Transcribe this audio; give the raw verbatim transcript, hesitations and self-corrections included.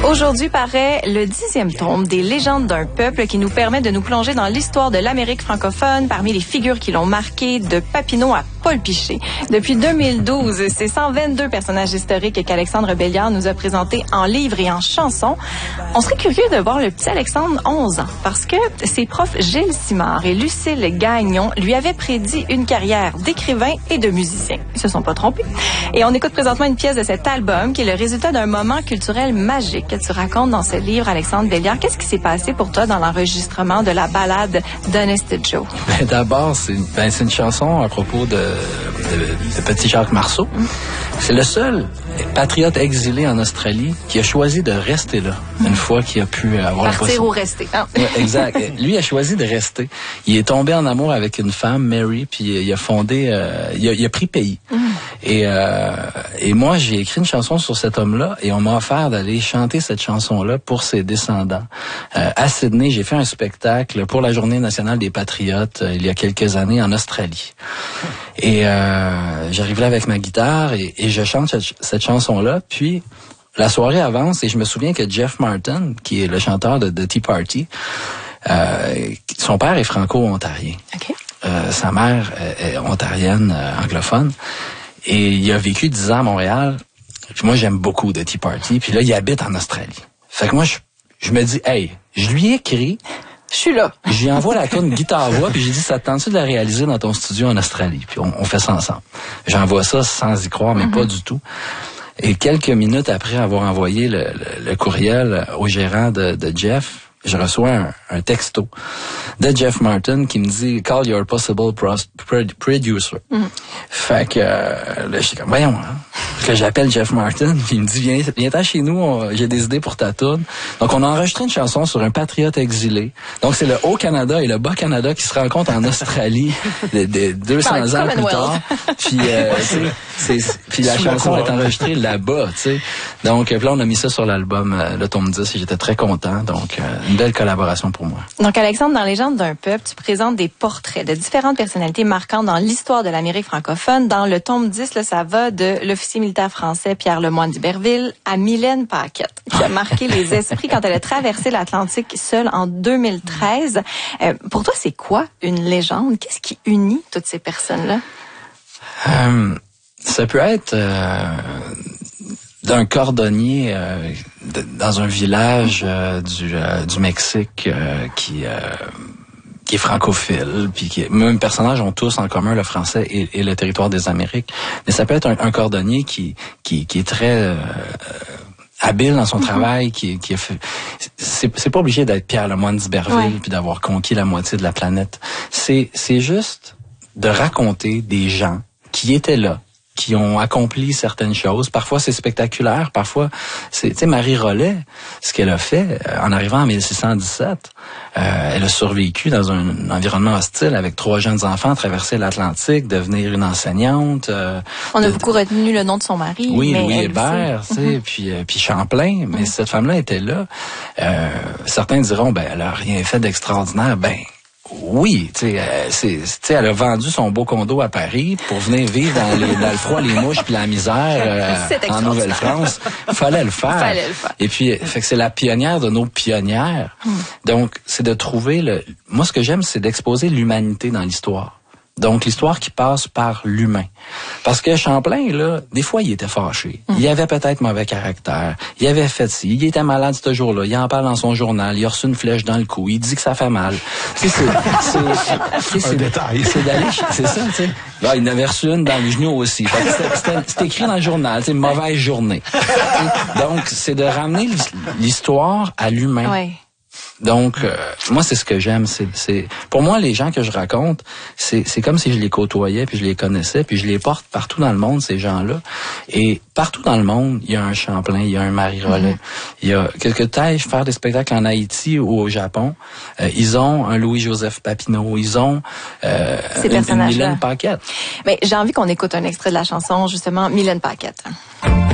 Aujourd'hui paraît le dixième tome des légendes d'un peuple qui nous permet de nous plonger dans l'histoire de l'Amérique francophone parmi les figures qui l'ont marqué de Papineau à Paul Piché. Depuis deux mille douze, c'est cent vingt-deux personnages historiques qu'Alexandre Belliard nous a présentés en livres et en chansons. On serait curieux de voir le petit Alexandre, onze ans, parce que ses profs Gilles Simard et Lucille Gagnon lui avaient prédit une carrière d'écrivain et de musicien. Ils se sont pas trompés. Et on écoute présentement une pièce de cet album qui est le résultat d'un moment culturel magique que tu racontes dans ce livre, Alexandre Belliard. Qu'est-ce qui s'est passé pour toi dans l'enregistrement de la ballade d'Honest Joe? Ben, d'abord, c'est ben, c'est une chanson à propos de, de, de Petit Jacques Marceau. Mm. C'est le seul patriote exilé en Australie qui a choisi de rester là, mm. une fois qu'il a pu avoir Partir la possibilité. ou rester. Ah. Ouais, exact. Lui a choisi de rester. Il est tombé en amour avec une femme, Mary, puis il a fondé, euh, il, a, il a pris pays. Mm. Et, euh, et moi, j'ai écrit une chanson sur cet homme-là et on m'a offert d'aller chanter cette chanson-là pour ses descendants. Euh, à Sydney, j'ai fait un spectacle pour la Journée nationale des patriotes euh, il y a quelques années en Australie. Et euh, j'arrive là avec ma guitare et, et je chante cette, cette chanson-là. Puis la soirée avance et je me souviens que Jeff Martin, qui est le chanteur de, de Tea Party, euh, son père est franco-ontarien. Okay. Euh, sa mère est ontarienne, euh, anglophone. Et il a vécu dix ans à Montréal. Puis moi, j'aime beaucoup de Tea Party. Puis là, il habite en Australie. Fait que moi, je, je me dis, hey, je lui écris. Je suis là. J'y envoie la tourne guitare-voix, puis j'ai dit, ça te tente-tu de la réaliser dans ton studio en Australie? Puis on, on fait ça ensemble. J'envoie ça sans y croire, mais mm-hmm. pas du tout. Et quelques minutes après avoir envoyé le, le, le courriel au gérant de, de Jeff, je reçois un, un texto de Jeff Martin qui me dit « Call your possible pros- producer mm. ». Fait que euh, là, j'étais comme « Voyons, hein? » que j'appelle Jeff Martin, puis il me dit « Viens, viens-t'en chez nous, on, j'ai des idées pour ta tourne ». Donc, on a enregistré une chanson sur un patriote exilé. Donc, c'est le Haut-Canada et le Bas-Canada qui se rencontrent en Australie de, de deux cents ans plus tard. Puis, euh, c'est, c'est, puis la chanson est enregistrée là-bas, tu sais. Donc, là, on a mis ça sur l'album, euh, le tome dix, et j'étais très content. Donc, euh, une belle collaboration pour moi. Donc, Alexandre, dans Légende d'un peuple, tu présentes des portraits de différentes personnalités marquantes dans l'histoire de l'Amérique francophone. Dans le tome dix, là, ça va de l'officier militaire français Pierre Lemoine d'Iberville à Mylène Paquette, qui a marqué les esprits quand elle a traversé l'Atlantique seule en deux mille treize. Euh, pour toi, c'est quoi une légende? Qu'est-ce qui unit toutes ces personnes-là? Euh, ça peut être... Euh... d'un cordonnier euh, de, dans un village euh, du, euh, du Mexique euh, qui euh, qui est francophile, puis qui même personnages ont tous en commun le français et, et le territoire des Amériques. Mais ça peut être un, un cordonnier qui qui qui est très euh, habile dans son mm-hmm. travail, qui qui a fait. C'est c'est pas obligé d'être Pierre Lemoine d'Iberville ouais. puis d'avoir conquis la moitié de la planète. C'est c'est juste de raconter des gens qui étaient là, qui ont accompli certaines choses. Parfois, c'est spectaculaire. Parfois, c'est, tu sais, Marie Rollet, ce qu'elle a fait euh, en arrivant en mille six cent dix-sept, euh, elle a survécu dans un, un environnement hostile avec trois jeunes enfants, traverser l'Atlantique, devenir une enseignante. Euh, On a de, beaucoup retenu le nom de son mari. Oui, mais Louis Hébert, tu sais, mm-hmm. puis, euh, puis Champlain. Mais mm-hmm. cette femme-là était là. Euh, certains diront, ben, elle a rien fait d'extraordinaire. Ben, oui, tu sais, euh, c'est, tu sais, elle a vendu son beau condo à Paris pour venir vivre dans, les, dans le froid, les mouches puis la misère euh, en Nouvelle-France. Fallait le faire. Fallait le faire. Et puis, fait que c'est la pionnière de nos pionnières. Hmm. Donc, c'est de trouver le. Moi, ce que j'aime, c'est d'exposer l'humanité dans l'histoire. Donc, l'histoire qui passe par l'humain. Parce que Champlain, là, des fois, il était fâché. Mm. Il avait peut-être mauvais caractère. Il avait fait ci. Il était malade ce jour-là. Il en parle dans son journal. Il a reçu une flèche dans le cou. Il dit que ça fait mal. Tu sais, c'est... c'est, c'est un détail. C'est d'aller... C'est ça, tu sais. Là, il en avait reçu une dans le genou aussi. Fait que c'était, c'était, c'était écrit dans le journal. C'est une mauvaise journée. Donc, c'est de ramener l'histoire à l'humain. Ouais. Donc, euh, moi, c'est ce que j'aime. C'est, c'est, pour moi, les gens que je raconte, c'est, c'est comme si je les côtoyais, puis je les connaissais, puis je les porte partout dans le monde, ces gens-là. Et partout dans le monde, il y a un Champlain, il y a un Marie Rollet. Mm-hmm. Il y a quelque taille faire des spectacles en Haïti ou au Japon. Euh, ils ont un Louis-Joseph Papineau. Ils ont euh, une, une Mylène Paquette. Mais j'ai envie qu'on écoute un extrait de la chanson, justement, Mylène Paquette.